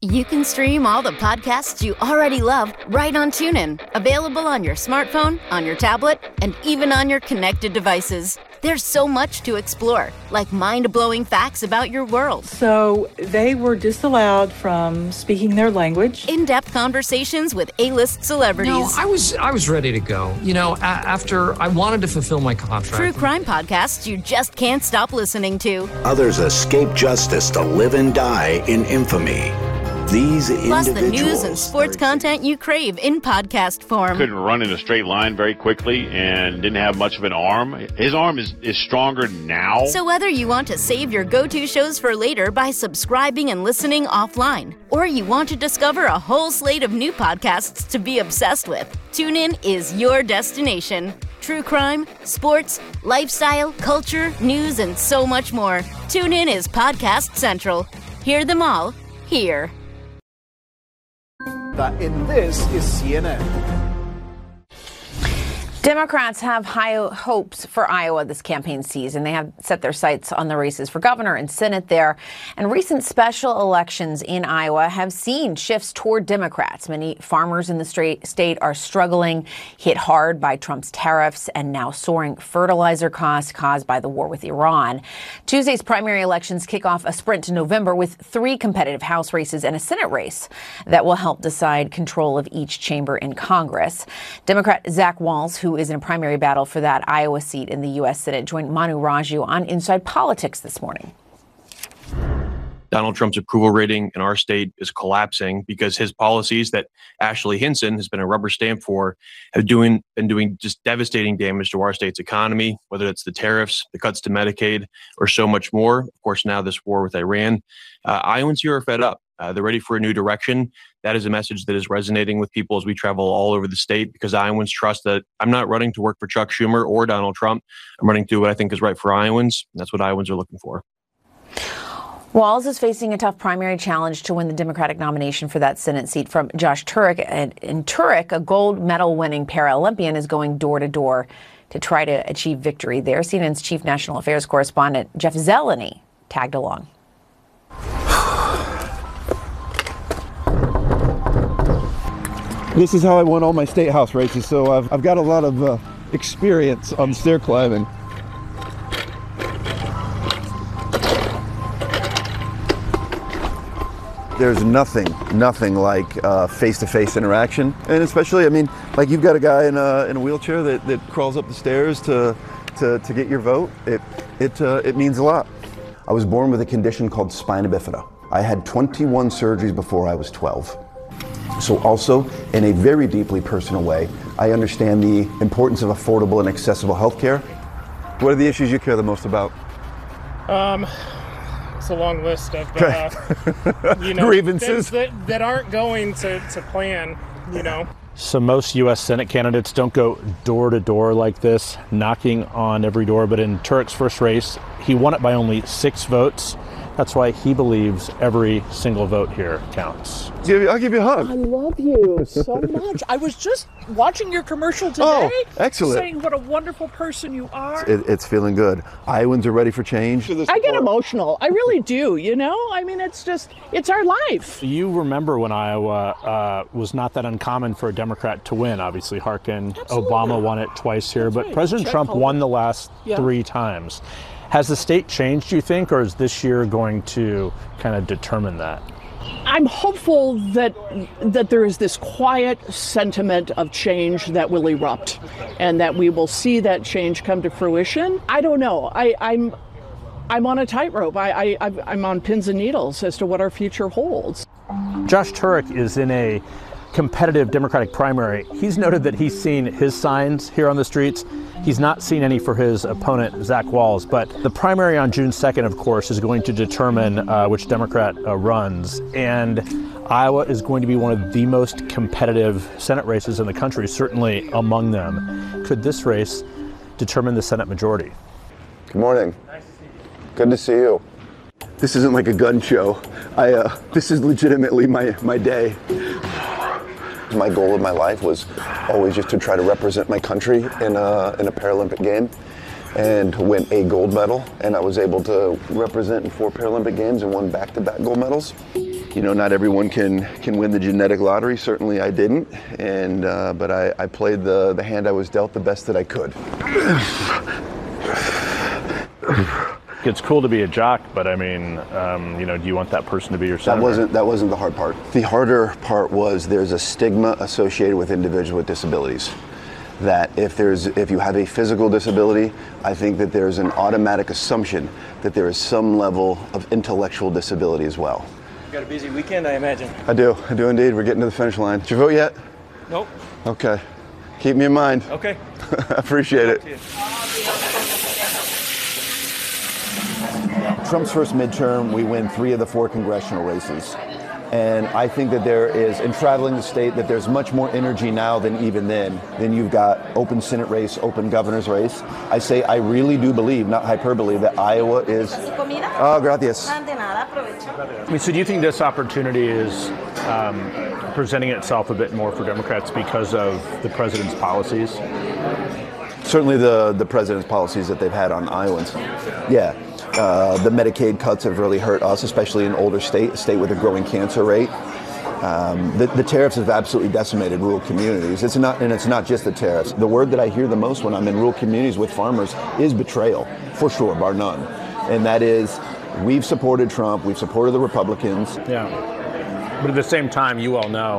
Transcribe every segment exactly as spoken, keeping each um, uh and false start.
You can stream all the podcasts you already love right on TuneIn. Available on your smartphone, on your tablet, and even on your connected devices. There's so much to explore, like mind-blowing facts about your world. So they were disallowed from speaking their language. In-depth conversations with A-list celebrities. No, I was I was ready to go. You know, a- after I wanted to fulfill my contract. True crime podcasts you just can't stop listening to. Others escape justice to live and die in infamy. These Plus the news individuals and sports content you crave in podcast form. Couldn't run in a straight line very quickly and didn't have much of an arm. His arm is, is stronger now. So whether you want to save your go-to shows for later by subscribing and listening offline, or you want to discover a whole slate of new podcasts to be obsessed with, TuneIn is your destination. True crime, sports, lifestyle, culture, news, and so much more. TuneIn is Podcast Central. Hear them all here. That in this is C N N. Democrats have high hopes for Iowa this campaign season. They have set their sights on the races for governor and Senate there. And recent special elections in Iowa have seen shifts toward Democrats. Many farmers in the state are struggling, hit hard by Trump's tariffs and now soaring fertilizer costs caused by the war with Iran. Tuesday's primary elections kick off a sprint to November with three competitive House races and a Senate race that will help decide control of each chamber in Congress. Democrat Zach Wahls, who is in a primary battle for that Iowa seat in the U S Senate, joined Manu Raju on Inside Politics this morning. Donald Trump's approval rating in our state is collapsing because his policies that Ashley Hinson has been a rubber stamp for have doing, been doing just devastating damage to our state's economy, whether it's the tariffs, the cuts to Medicaid, or so much more. Of course, now this war with Iran. Uh, Iowans here are fed up. Uh, they're ready for a new direction. That is a message that is resonating with people as we travel all over the state because Iowans trust that I'm not running to work for Chuck Schumer or Donald Trump. I'm running to do what I think is right for Iowans. And that's what Iowans are looking for. Wahls is facing a tough primary challenge to win the Democratic nomination for that Senate seat from Josh Turek. And in Turek, a gold medal winning Paralympian, is going door to door to try to achieve victory there. C N N's chief national affairs correspondent Jeff Zeleny tagged along. This is how I won all my state house races, so I've, I've got a lot of uh, experience on stair climbing. There's nothing, nothing like uh, face-to-face interaction, and especially, I mean, like you've got a guy in a, in a wheelchair that, that crawls up the stairs to, to, to get your vote. It, it, uh, it means a lot. I was born with a condition called spina bifida. I had twenty-one surgeries before I was twelve. So also, in a very deeply personal way, I understand the importance of affordable and accessible health care. What are the issues you care the most about? Um, it's a long list of uh, you know, grievances that, that aren't going to, to plan, you know. So most U S Senate candidates don't go door to door like this, knocking on every door. But in Turek's first race, he won it by only six votes. That's why he believes every single vote here counts. I'll give you a hug. I love you so much. I was just watching your commercial today. Oh, excellent. Saying what a wonderful person you are. It, it's feeling good. Iowans are ready for change. I get emotional. I really do, you know? I mean, it's just, it's our life. You remember when Iowa uh, was not that uncommon for a Democrat to win. Obviously, Harkin, Absolutely. Obama won it twice here, That's but right. President Check Trump hold. won the last Yeah. three times. Has the state changed, do you think, or is this year going to kind of determine that? I'm hopeful that that there is this quiet sentiment of change that will erupt and that we will see that change come to fruition. I don't know. I, I'm I'm on a tightrope. I, I, I'm on pins and needles as to what our future holds. Josh Turek is in a competitive Democratic primary. He's noted that he's seen his signs here on the streets. He's not seen any for his opponent, Zach Wahls, but the primary on June second, of course, is going to determine uh, which Democrat uh, runs. And Iowa is going to be one of the most competitive Senate races in the country, certainly among them. Could this race determine the Senate majority? Good morning. Nice to see you. Good to see you. This isn't like a gun show. I, uh, this is legitimately my, my day. My goal of my life was always just to try to represent my country in a, in a Paralympic game and win a gold medal. And I was able to represent in four Paralympic games and won back-to-back gold medals. you know, not everyone can can win the genetic lottery. Certainly I didn't, and uh, but I, I played the, the hand I was dealt the best that I could. It's cool to be a jock, but I mean, um, you know, do you want that person to be your senator? That wasn't that wasn't the hard part. The harder part was there's a stigma associated with individuals with disabilities. That if there's if you have a physical disability, I think that there's an automatic assumption that there is some level of intellectual disability as well. You got a busy weekend, I imagine. I do, I do indeed. We're getting to the finish line. Did you vote yet? Nope. Okay. Keep me in mind. Okay. I appreciate it. Trump's first midterm, we win three of the four congressional races. And I think that there is, in traveling the state, that there's much more energy now than even then. Then you've got open Senate race, open governor's race. I say I really do believe, not hyperbole, that Iowa is... Oh, gracias. I mean, so do you think this opportunity is um, presenting itself a bit more for Democrats because of the president's policies? Certainly the, the president's policies that they've had on Iowans. Yeah. Uh, the Medicaid cuts have really hurt us, especially in older state, a state with a growing cancer rate. Um, the, the tariffs have absolutely decimated rural communities. It's not, and it's not just the tariffs. The word that I hear the most when I'm in rural communities with farmers is betrayal, for sure, bar none. And that is, we've supported Trump, we've supported the Republicans. Yeah, but at the same time, you all know,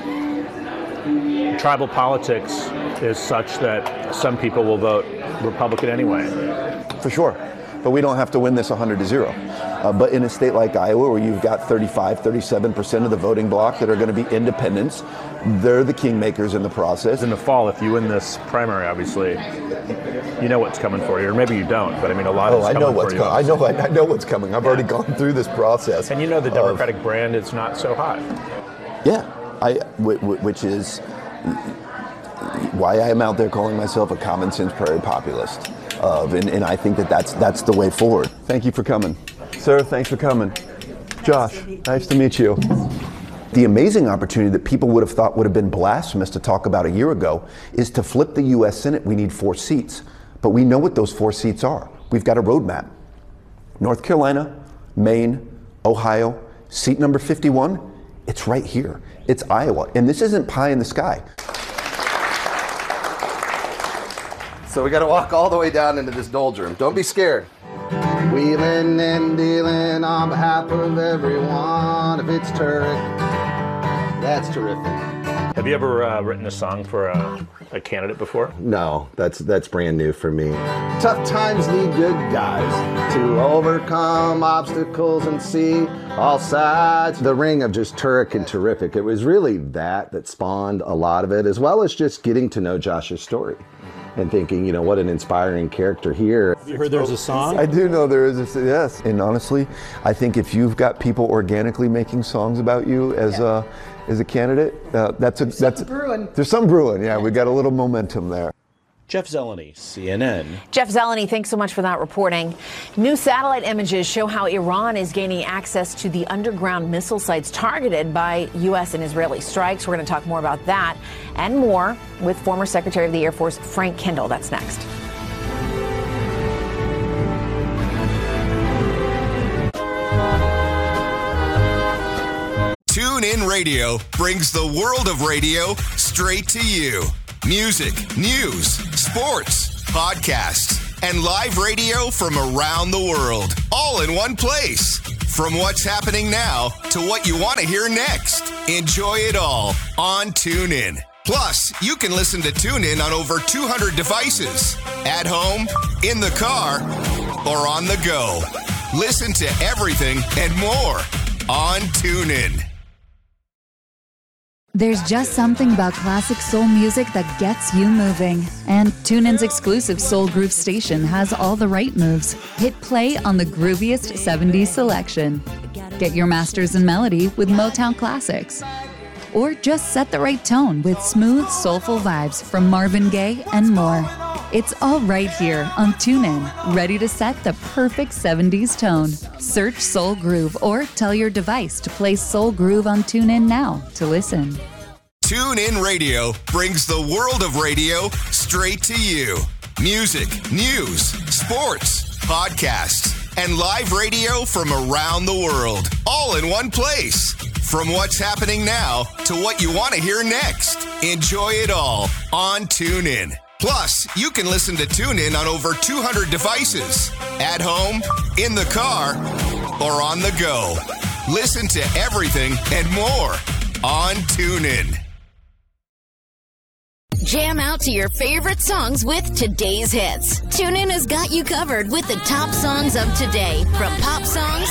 tribal politics is such that some people will vote Republican anyway. For sure. But we don't have to win this one hundred to zero. Uh, but in a state like Iowa, where you've got thirty-five, thirty-seven percent of the voting bloc that are going to be independents, they're the kingmakers in the process. In the fall, if you win this primary, obviously, you know what's coming for you, or maybe you don't. But I mean, a lot oh, is I coming know what's for you. Co- I know. I know what's coming. I've yeah. already gone through this process. And you know the Democratic of, brand is not so hot. Yeah, I, w- w- which is why I am out there calling myself a common sense prairie populist. Of, and, and I think that that's, that's the way forward. Thank you for coming. Sir, thanks for coming. Josh, nice to meet you. The amazing opportunity that people would have thought would have been blasphemous to talk about a year ago is to flip the U S Senate. We need four seats, but we know what those four seats are. We've got a roadmap. North Carolina, Maine, Ohio, seat number fifty-one, it's right here. It's Iowa, and this isn't pie in the sky. So we got to walk all the way down into this doldrum. Don't be scared. Wheeling and dealing on behalf of everyone. If it's Turek, that's terrific. Have you ever uh, written a song for a, a candidate before? No, that's that's brand new for me. Tough times need good guys to overcome obstacles and see all sides. The ring of just Turek and terrific. It was really that that spawned a lot of it, as well as just getting to know Josh's story. And thinking, you know, what an inspiring character here. Have you heard there's a song? I do know there is a, yes. And honestly, I think if you've got people organically making songs about you as yeah. a as a candidate, uh, that's a there's that's something brewing. There's some brewing. Yeah, we got a little momentum there. Jeff Zeleny, C N N. Jeff Zeleny, thanks so much for that reporting. New satellite images show how Iran is gaining access to the underground missile sites targeted by U S and Israeli strikes. We're going to talk more about that and more with former Secretary of the Air Force Frank Kendall. That's next. TuneIn Radio brings the world of radio straight to you. Music, news, sports, podcasts, and live radio from around the world, all in one place. From what's happening now to what you want to hear next. Enjoy it all on TuneIn. Plus, you can listen to TuneIn on over two hundred devices. At home, in the car, or on the go. Listen to everything and more on TuneIn. There's just something about classic soul music that gets you moving. And TuneIn's exclusive Soul Groove station has all the right moves. Hit play on the grooviest seventies selection. Get your masters in melody with Motown classics. Or just set the right tone with smooth, soulful vibes from Marvin Gaye and more. It's all right here on TuneIn, ready to set the perfect seventies tone. Search Soul Groove or tell your device to play Soul Groove on TuneIn now to listen. TuneIn Radio brings the world of radio straight to you. Music, news, sports, podcasts, and live radio from around the world, all in one place. From what's happening now to what you want to hear next. Enjoy it all on TuneIn. Plus, you can listen to TuneIn on over two hundred devices. At home, in the car, or on the go. Listen to everything and more on TuneIn. Jam out to your favorite songs with today's hits. TuneIn has got you covered with the top songs of today, from pop songs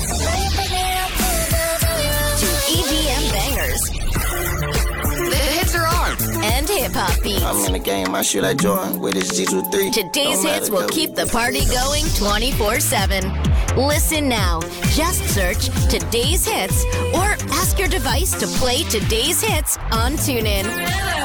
to E D M bangers. The hits are on. And hip-hop beats. I'm in the game, I shoot like Jordan with his G twenty-three. Today's hits will keep the party going twenty-four seven. Listen now. Just search Today's Hits or ask your device to play Today's Hits on TuneIn.